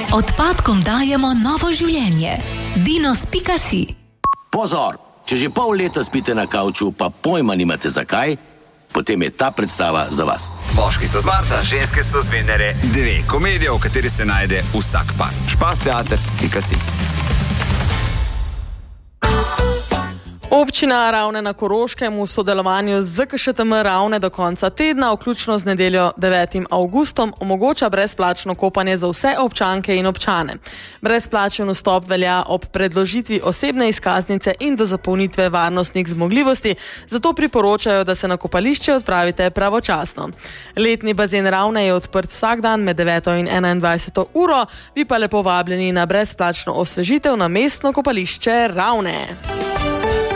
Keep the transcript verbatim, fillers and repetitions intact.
Odpadkom dajemo novo življenje. dinos pika si. Pozor! Če že pol leta spite na kavču, pa pojma nimate zakaj, potem je ta predstava za vas. Moški so z Marsa, ženske so z Venere. Dve komedije, v kateri se najde vsak par. Špas teater pika si. Občina Ravne na Koroškem v sodelovanju z Z K Š T M Ravne do konca tedna, vključno z nedeljo devetim avgustom, omogoča brezplačno kopanje za vse občanke in občane. Brezplačen vstop velja ob predložitvi osebne izkaznice in do zapolnitve varnostnih zmogljivosti, zato priporočajo, da se na kopališče odpravite pravočasno. Letni bazen Ravne je odprt vsak dan med deveto in enaindvajseto uro, vi pa lepo vabljeni na brezplačno osvežitev na mestno kopališče Ravne.